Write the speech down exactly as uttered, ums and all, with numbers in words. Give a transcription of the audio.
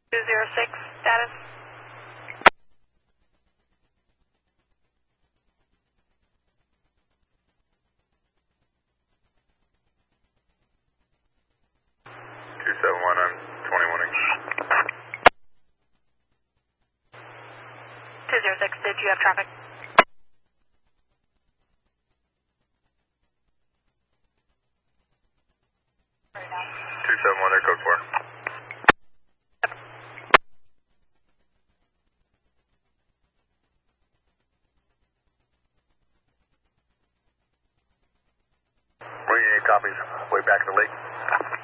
two zero six, status. two seven one, I'm twenty-one ing. two zero six, did you have traffic? two seven one, they're code four. Bringing in copies, way back in the lake.